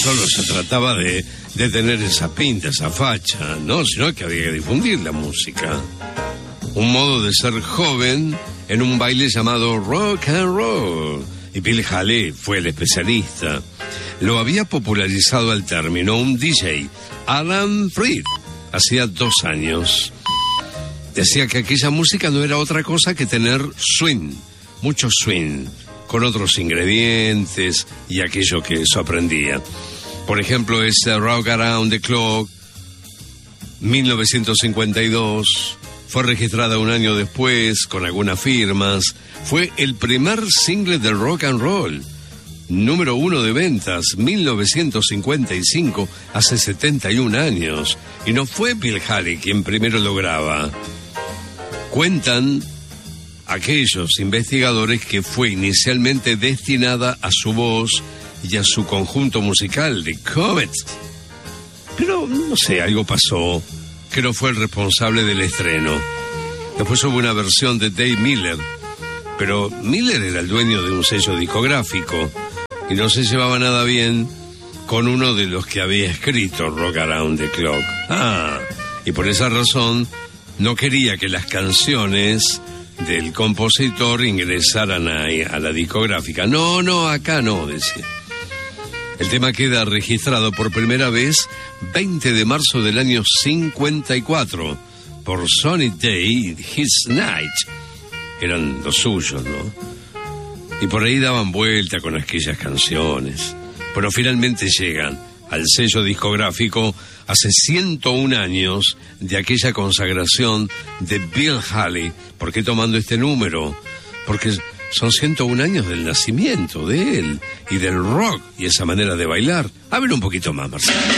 solo se trataba de tener esa pinta, esa facha, ¿no? Sino que había que difundir la música. Un modo de ser joven en un baile llamado rock and roll. Y Bill Haley fue el especialista. Lo había popularizado el término un DJ, Alan Freed, hacía 2 años. Decía que aquella música no era otra cosa que tener swing, mucho swing, con otros ingredientes y aquello que eso aprendía. Por ejemplo, ese Rock Around the Clock, 1952, fue registrada un año después con algunas firmas. Fue el primer single del rock and roll, número 1 de ventas, 1955, hace 71 años. Y no fue Bill Haley quien primero lo graba. Cuentan aquellos investigadores que fue inicialmente destinada a su voz y a su conjunto musical, The Comets. Pero, no sé, algo pasó, que no fue el responsable del estreno. Después hubo una versión de Dave Miller, pero Miller era el dueño de un sello discográfico y no se llevaba nada bien con uno de los que había escrito Rock Around the Clock. Y por esa razón no quería que las canciones del compositor ingresaran a la discográfica. No, acá no, decía. El tema queda registrado por primera vez 20 de marzo del año 54 por Sonny Day y His Night. Eran los suyos, ¿no? Y por ahí daban vuelta con aquellas canciones. Pero finalmente llegan al sello discográfico hace 101 años de aquella consagración de Bill Haley. ¿Por qué tomando este número? Porque son 101 años del nacimiento de él y del rock y esa manera de bailar. A ver un poquito más, Marcelo.